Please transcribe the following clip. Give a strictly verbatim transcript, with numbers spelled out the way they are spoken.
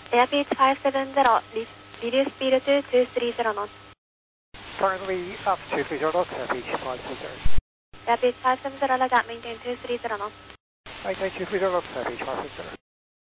Airbus five seven zero, reduce speed to two three zero knots. Currently up two three zero knots, Airbus five seven zero. Airbus five seven zero, lag out, maintain two three zero knots. Maintain two three zero knots, Airbus five seven zero.